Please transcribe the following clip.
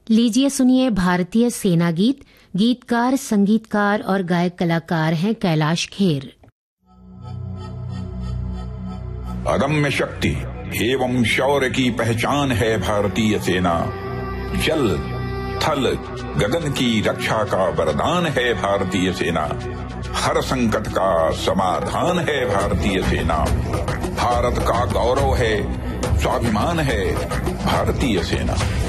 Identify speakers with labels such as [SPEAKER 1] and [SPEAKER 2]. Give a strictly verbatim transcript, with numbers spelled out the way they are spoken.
[SPEAKER 1] लीजिए सुनिए भारतीय सेना गीत। गीतकार, संगीतकार और गायक कलाकार हैं कैलाश खेर।
[SPEAKER 2] अदम्य शक्ति एवं शौर्य की पहचान है भारतीय सेना। जल थल गगन की रक्षा का वरदान है भारतीय सेना। हर संकट का समाधान है भारतीय सेना। भारत का गौरव है, स्वाभिमान है भारतीय सेना।